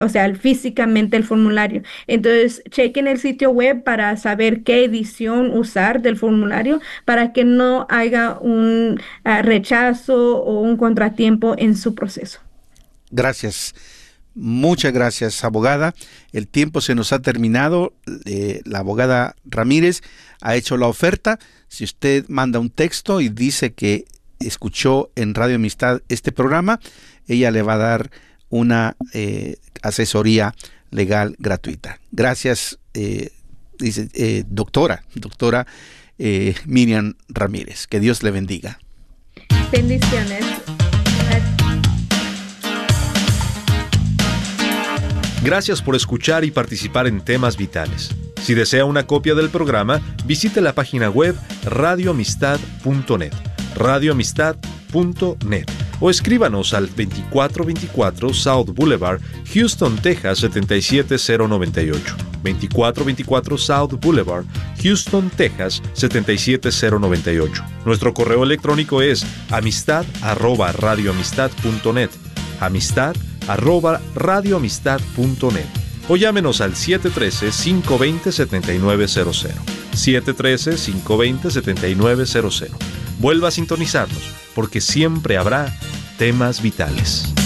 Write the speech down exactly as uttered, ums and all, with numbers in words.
o sea, físicamente el formulario. Entonces, chequen el sitio web para saber qué edición usar del formulario para que no haya un ah, rechazo o un contratiempo en su proceso. Gracias. Muchas gracias, abogada. El tiempo se nos ha terminado. Eh, la abogada Ramírez ha hecho la oferta. Si usted manda un texto y dice que escuchó en Radio Amistad este programa, ella le va a dar una eh, asesoría legal gratuita. Gracias, eh, dice, eh, doctora, doctora eh, Miriam Ramírez. Que Dios le bendiga. Bendiciones. Gracias por escuchar y participar en Temas Vitales. Si desea una copia del programa, visite la página web radio amistad punto net, radio amistad punto net, o escríbanos al veinticuatro veinticuatro South Boulevard, Houston, Texas setenta y siete cero noventa y ocho. veinticuatro veinticuatro South Boulevard, Houston, Texas setenta y siete cero noventa y ocho. Nuestro correo electrónico es amistad arroba radio amistad punto net, amistad arroba radio amistad punto net, o llámenos al siete uno tres, cinco dos cero, siete nueve cero cero, siete uno tres, cinco dos cero, siete nueve cero cero. Vuelva a sintonizarnos, porque siempre habrá temas vitales.